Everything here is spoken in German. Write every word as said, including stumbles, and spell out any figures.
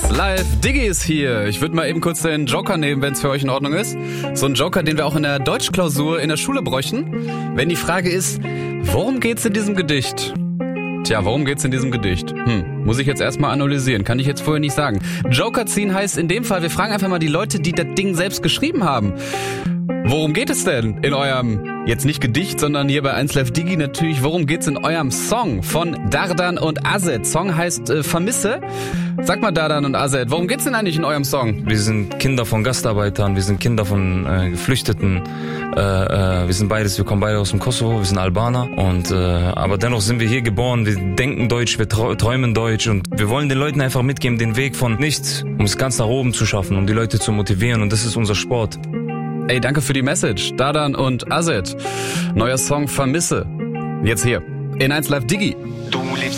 Live, Diggi ist hier. Ich würde mal eben kurz den Joker nehmen, wenn es für euch in Ordnung ist. So ein Joker, den wir auch in der Deutschklausur in der Schule bräuchten. Wenn die Frage ist, worum geht's in diesem Gedicht? Tja, worum geht's in diesem Gedicht? Hm, muss ich jetzt erstmal analysieren. Kann ich jetzt vorher nicht sagen. Joker ziehen heißt in dem Fall, wir fragen einfach mal die Leute, die das Ding selbst geschrieben haben. Worum geht es denn in eurem, jetzt nicht Gedicht, sondern hier bei eins Live Diggi natürlich, worum geht's in eurem Song von Dardan und Azed? Song heißt äh, Vermisse. Sag mal Dardan und Azed, worum geht's denn eigentlich in eurem Song? Wir sind Kinder von Gastarbeitern, wir sind Kinder von äh, Geflüchteten, äh, äh, wir sind beides, wir kommen beide aus dem Kosovo, wir sind Albaner und äh, aber dennoch sind wir hier geboren, wir denken Deutsch, wir träumen Deutsch und wir wollen den Leuten einfach mitgeben, den Weg von nichts, um es ganz nach oben zu schaffen, um die Leute zu motivieren und das ist unser Sport. Ey, danke für die Message. Dardan und Azed. Neuer Song Vermisse. Jetzt hier in eins Live Diggi. Du lebst